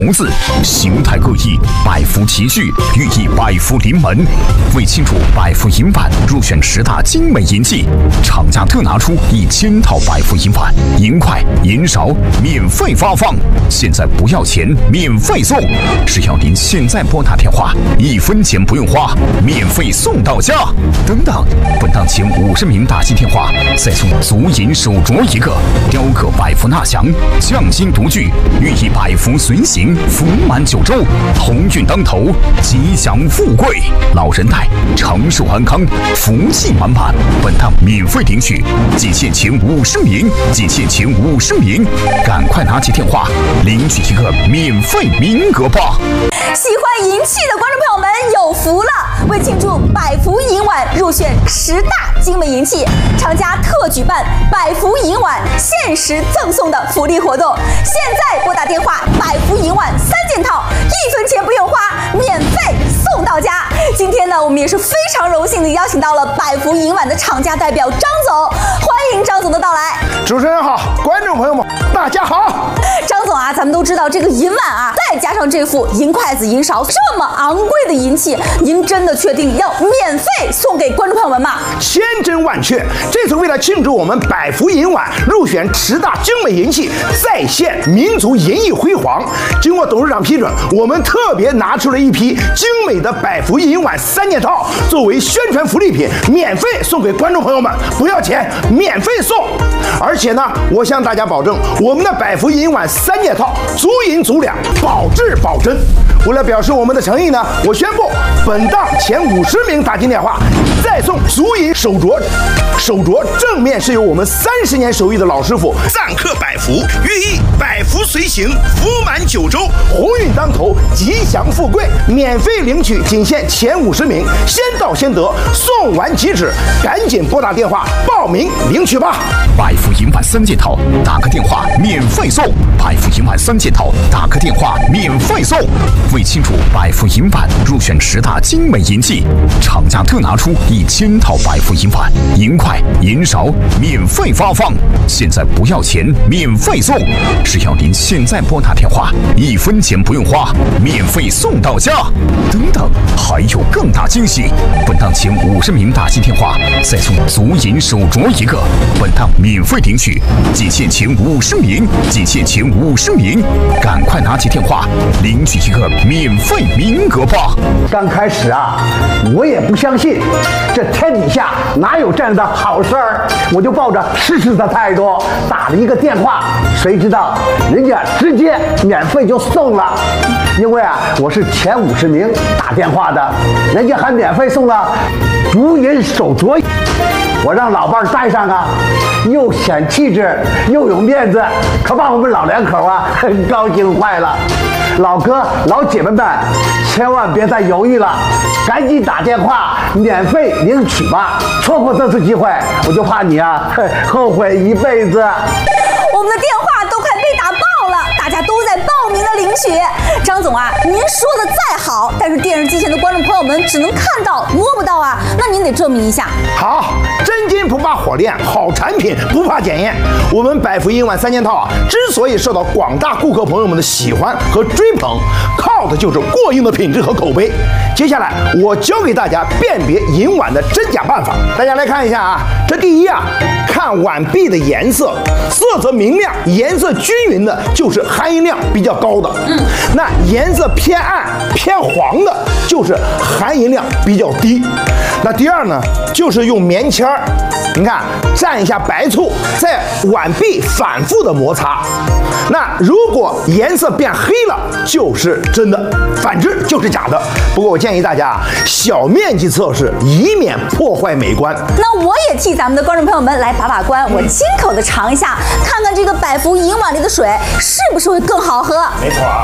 红字，形态各异，百福齐聚，寓意百福临门。为庆祝百福银碗入选10大精美银器，厂家特拿出1000套百福银碗，银筷、银勺免费发放，现在不要钱，免费送，只要您现在拨打电话，1分钱不用花，免费送到家。等等，本档前50名打进电话，再送足银手镯1个，雕刻百福纳祥，匠心独具，寓意百福随行。福满9州，鸿运当头，吉祥富贵，老人带长寿安康，福气满满。本档免费领取，仅限前50名，仅限前50名，赶快拿起电话领取1个免费名额吧！ 喜欢银器的观众朋友们有福了！为庆祝百福银碗入选10大精美银器，厂家特举办百福银碗限时赠送的福利活动，现在拨打电话，百福银碗3件套，1分钱不用花，免费送到家。今天呢，我们也是非常荣幸的邀请到了百福银碗的厂家代表张总，欢迎张总的到来。 主持人好，观众朋友们大家好。 张总啊，咱们都知道这个银碗啊，再加上这副银筷子、银勺，这么昂贵的银器，您真的确定要免费送给观众朋友们吗？ 千真万确，这次为了庆祝我们百福银碗入选10大精美银器，再现民族银艺辉煌，经过董事长批准，我们特别拿出了一批精美的百福银碗3件套，作为宣传福利品，免费送给观众朋友们，不要钱，免费送。而且呢，我向大家保证，我们的百福银碗3件套足银足两，保质保真。为了表示我们的诚意呢，我宣布本档前50名打进电话，再送足银手镯。手镯正面是由我们30年手艺的老师傅赞刻百福，寓意百福随行，福满9州，鸿运当头，吉祥富贵。免费领取，仅限前50名，先到先得，送完即止，赶紧拨打电话报名领取吧。 百福银碗3件套，打个电话免费送。百福银碗3件套，打个电话免费送。为庆祝百福银碗入选10大精美银器，厂家特拿出1000套百福银碗，银筷、银勺免费发放，现在不要钱，免费送，只要您现在拨打电话，1分钱不用花，免费送到家。等等，还有更大惊喜！本档前50名打进电话，再送足银手镯1个，本档免费领取，仅限前50名，仅限前50名，赶快拿起电话领取1个免费名额吧！ 刚开始啊，我也不相信，这天底下哪有这样的好事儿，我就抱着试试的态度打了一个电话，谁知道人家直接免费就送了。因为啊，我是前50名打电话的，人家还免费送了足银手镯，我让老伴儿戴上啊，又显气质又有面子，可把我们老两口啊高兴坏了。老哥老姐妹们，千万别再犹豫了，赶紧打电话免费领取吧！错过这次机会，我就怕你啊后悔一辈子。 我们的电话都快被打爆了，大家都在报名的领取。张总啊，您说的再好，但是电视机前的观众朋友们只能看到摸不到啊，那您得证明一下。 好，真金不怕火炼，好产品不怕检验。我们百福银碗3件套啊，之所以受到广大顾客朋友们的喜欢和追捧，靠的就是过硬的品质和口碑。接下来我教给大家辨别银碗的真假办法，大家来看一下啊。这第一啊，看碗壁的颜色，色泽明亮、颜色均匀的，就是含银量比较高的。那颜色偏暗、偏黄的，就是含银量比较低。那第二呢，就是用棉签儿，你看蘸一下白醋，在碗壁反复的摩擦。那如果颜色变黑了，就是真的；反之就是假的。不过我建议大家啊，小面积测试，以免破坏美观。 那我也替咱们的观众朋友们来把把关，我亲口的尝一下，看看这个百福银碗里的水是不是会更好喝。 没错啊。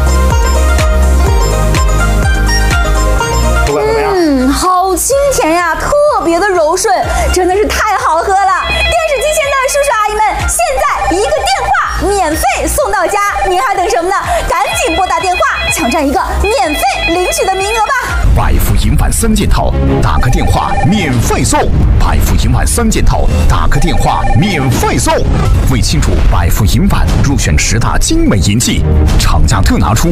好清甜呀，特别的柔顺，真的是太好喝了。电视机前的叔叔阿姨们，现在一个电话免费送到家，您还等什么呢？赶紧拨打电话，抢占一个免费领取的名额吧。 百福银碗3件套，打个电话免费送。百福银碗3件套，打个电话免费送。为庆祝百福银碗入选10大精美银器，厂家特拿出